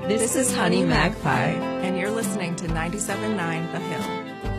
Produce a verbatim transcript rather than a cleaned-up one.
This is Honey Magpie. And you're listening to ninety-seven point nine The Hill.